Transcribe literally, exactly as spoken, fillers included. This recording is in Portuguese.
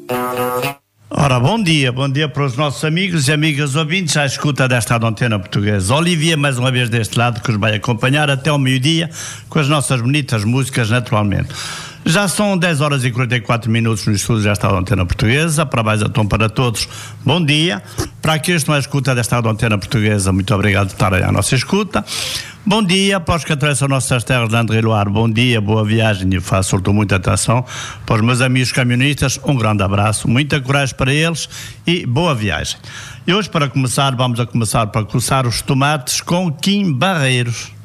Ora, bom dia, bom dia para os nossos amigos e amigas ouvintes à escuta desta Antena Portuguesa. Olivier, mais uma vez deste lado, que os vai acompanhar até ao meio-dia com as nossas bonitas músicas, naturalmente. Já são dez horas e quarenta e quatro minutos no estúdio desta Antena Portuguesa. Parabéns então para todos, bom dia. Para aqueles que estão à escuta desta Antena Portuguesa, muito obrigado por estarem à nossa escuta. Bom dia para os que atravessam nossas terras de André Loar, bom dia, boa viagem e faço sobretudo muita atenção para os meus amigos camionistas, um grande abraço, muita coragem para eles e boa viagem. E hoje, para começar, vamos a começar para coçar os tomates com Kim Barreiros.